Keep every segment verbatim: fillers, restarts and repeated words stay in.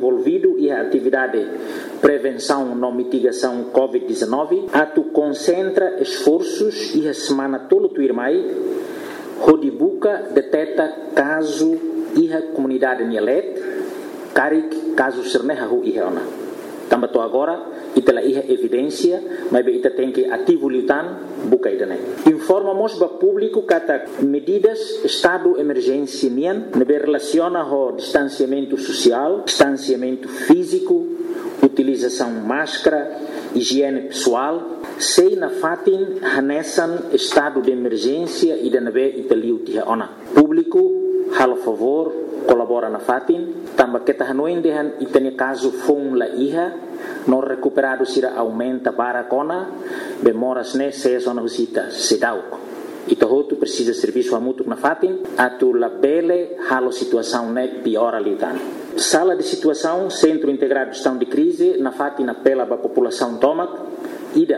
envolvido e a atividade prevenção e mitigação covid dezenove, atu concentra esforços e a semana todo tu irmai, Rodibuca detecta caso e a comunidade Nielet, carik caso serneha hu iheona. Também tô agora, itela iha evidência, mas ita tem que ativo lutan, buka idane. Informamos para público kata medidas estado emergência nian, nebe relaciona ho distanciamento social, distanciamento físico, utilização máscara, higiene pessoal, sei na fatin hanesan estado de emergência e da nebe italiu tiha ona. Público, halo favor, colabora na fatin, tamba kita hanuin dehan itani caso fung la iha, no recuperado sira aumenta para kona, bemoras ne se zona husita sedau. Ito hotu precisa serviço amutuk na fatin, atu la bele halo situação ne piora litan. Sala de situação, Centro Integrado de Gestão de Crise, na fatin apela para a população tomac, ida,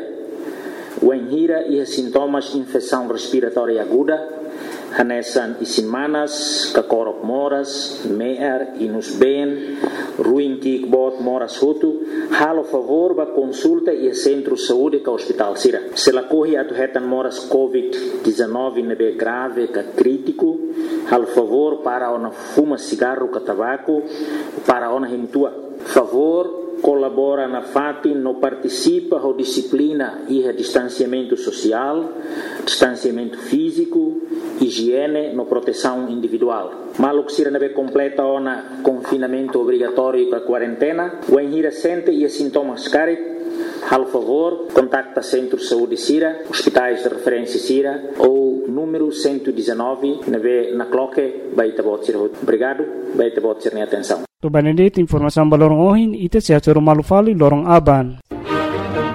o enhira e sintomas de infecção respiratória aguda, hanesan isimanas, kakorok moras, meer, inus ben, ruim kikbot moras hutu, halo favor ba consulta e centro de saúde ka hospital sira. Se la corre atu hetan moras covid dezenove nebe grave ka crítico, halo favor para ona fuma cigarro ka tabaco, para ona himtua. Favor colabora na fatin, no participa ho disciplina e distanciamento social, distanciamento físico, higiene, no proteção individual. Maluk sira nebe completa ona confinamento obrigatório com a quarentena, o enhira sente e sintomas carit, hal favor, contacta Centro de Saúde Sira, hospitais de referência Sira, ou número cento e dezenove, nebe na cloque, baita bot sira. Obrigado, baita bot sira atenção. To Benedict, informação balorong ohin, ite siya suro malufali lorong aban.